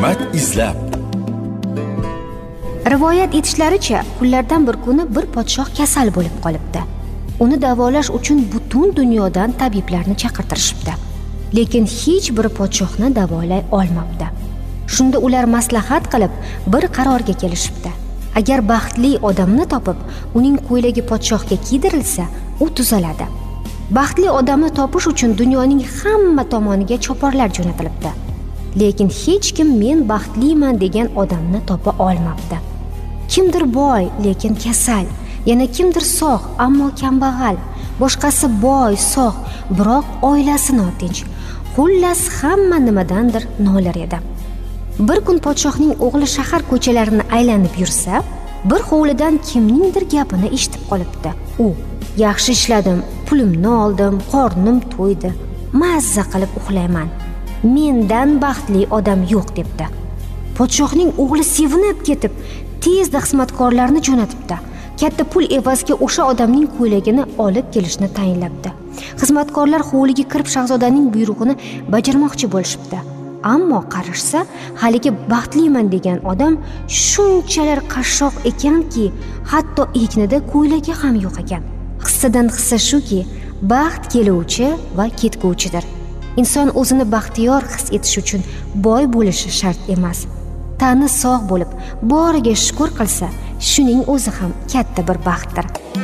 hikmat izlab. Rivoyat etishlaricha, kunlardan bir kuni bir podshoh kasal bo'lib qolibdi. Uni davolash uchun butun dunyodan tabiblarni chaqirtirishibdi. Lekin hech bir podshohni davolay olmabdi. Shunda ular maslahat qilib bir qarorga kelishibdi. Agar baxtli odamni topib, uning ko'ylagi podshohga kiydirilsa, u tuzaladi. Baxtli odamni topish uchun dunyoning hamma tomoniga choparlar jo'natilibdi. Lekin hech kim men baxtliman degan odamni topa olmabdi. Kimdir boy, lekin kasal, yana kimdir sog', ammo kambag'al, boshqasi boy, sog', biroq oilasi notinch. Xullas hamma nimadandir nolar edi. Bir kun podshohning o'g'li shahar ko'chalarini aylanib yursa, bir hovlidan kimningdir gapini eshitib qolibdi. U: "Yaxshi ishladim, pulimni oldim, qornim to'ydi, mazza qilib uxlayman. Mendan baxtli odam yo'q", debdi. Podshohning o'g'li sevinib ketib, tezda xizmatkorlarni jo'natibdi. Katta pul evaziga o'sha odamning ko'ylagini olib kelishni tayinlabdi. Xizmatkorlar hovliga kirib shahzodaning buyrug'ini bajarmoqchi bo'lishibdi. Ammo qarashsa, haligi baxtliman degan odam shunchalar qashshoq ekanki, hatto egnida ko'ylagi ham yo'q ekan. Hissadan hissa shuki, baxt keluvchi va ketguvchidir. Inson o'zini baxtiyor his etish uchun boy bo'lishi shart emas. Tani sog' bo'lib, boriga shukr qilsa, shuning o'zi ham katta bir baxtdir.